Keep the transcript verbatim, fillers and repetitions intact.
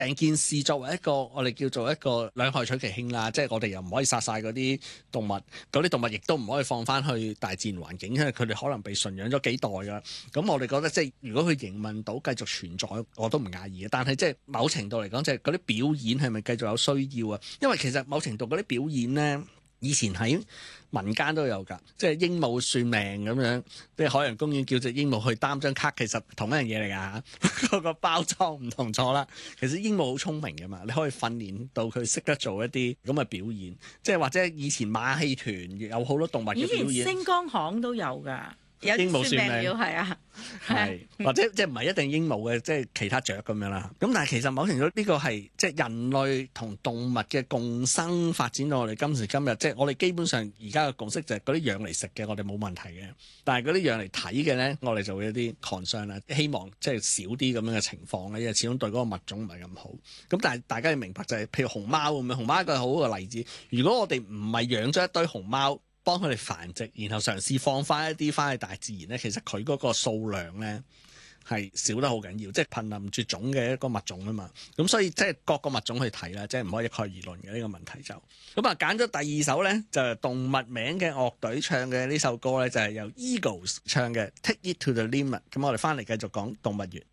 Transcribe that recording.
成件事作為一個我哋叫做一個兩害取其輕啦，即係我哋又唔可以殺晒嗰啲動物，嗰啲動物亦都唔可以放翻去大自然環境，因為佢哋可能被馴養咗幾代噶。咁我哋覺得即係如果佢營運到繼續存在，我都唔介意嘅。但係即係某程度嚟講，即係嗰啲表演係咪繼續有需要啊？因為其實某程度嗰啲表演咧，以前喺民間都有㗎，即係鸚鵡算命咁樣，即係海洋公園叫隻鸚鵡去擔張卡，其實同一樣嘢嚟㗎，嗰個包裝唔同咗啦。其實鸚鵡好聰明㗎嘛，你可以訓練到佢識得做一啲咁嘅表演，即係或者以前馬戲團有好多動物嘅表演， 以前星光行都有㗎。有鸚鵡算命要係啊， 係或者即係唔係一定鸚鵡嘅，即係其他雀咁樣啦。咁但係其實某程度呢個係即係人類同動物嘅共生發展到我哋今時今日，即係我哋基本上而家嘅共識就係嗰啲養嚟食嘅，我哋冇問題嘅。但係嗰啲養嚟睇嘅咧，我哋就會有啲 concern 啦，希望即係少啲咁樣嘅情況咧，因為始終對嗰個物種唔係咁好。咁但係大家要明白就係，譬如熊貓咁樣，熊貓一個好嘅例子。如果我哋唔係養咗一堆熊貓，幫佢哋繁殖，然後嘗試放翻一啲翻去大自然咧，其實佢嗰個數量咧係少得好緊要，即係瀕臨絕種嘅一個物種啊嘛。咁所以即係各個物種去睇啦，即係唔可以一概而論嘅呢個問題就。咁啊揀咗第二首咧就係動物名嘅樂隊唱嘅呢首歌咧，就係由 Eagles 唱嘅 Take It To The Limit。咁我哋翻嚟繼續講動物園。